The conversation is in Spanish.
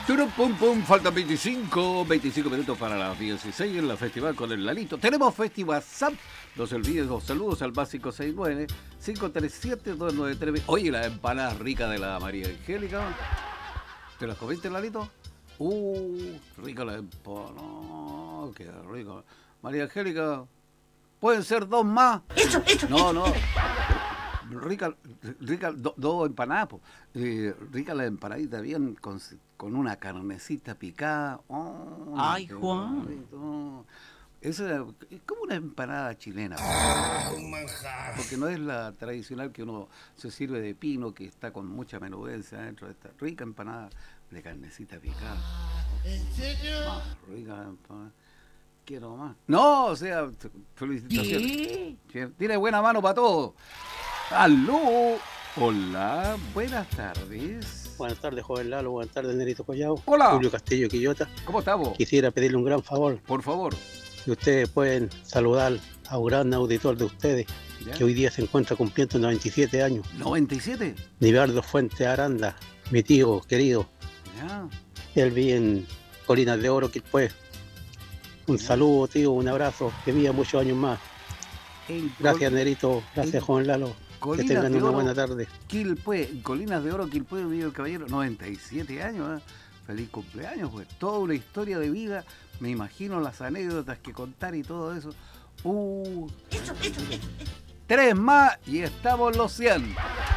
Turum, pum, pum, faltan 25 minutos para las 16 en la festival con el Lalito. Tenemos Festival WhatsApp. No se olviden los saludos al básico 69-537-293. Oye, la empanada rica de la María Angélica. ¿Te las comiste, Lalito? Rica la empanada. No, qué rico. María Angélica, ¿pueden ser dos más? Eso. No. Rica, dos empanadas, po. Rica la empanadita bien con una carnecita picada. Ay, Juan. Esa es como una empanada chilena. Un manjar. Porque no es la tradicional que uno se sirve de pino, que está con mucha menudencia dentro de esta rica empanada de carnecita picada. ¿En serio? Más rica la empanada. Quiero más. No, o sea, felicitaciones. ¿Qué? Tiene buena mano para todo. ¡Aló! Hola, buenas tardes. Buenas tardes, joven Lalo. Buenas tardes, Nerito Collao. Hola. Julio Castillo Quillota. ¿Cómo estamos? Quisiera pedirle un gran favor. Por favor. Si ustedes pueden saludar a un gran auditor de ustedes, ¿Ya? que hoy día se encuentra cumpliendo 97 años. ¿97? Nivaldo Fuente Aranda, mi tío querido. Ya. Él vive en Colinas de Oro, Quilpué. Un saludo, tío, un abrazo. Que viva muchos años más. Gracias, Nerito. Gracias, joven Lalo. Que Colinas tengan de una Oro, buena tarde. Quilpué, Colinas de Oro, Quilpué, vive el caballero, 97 años, ¿eh? Feliz cumpleaños, pues. Toda una historia de vida, me imagino las anécdotas que contar y todo eso. Eso. 3 más y estamos en los 100.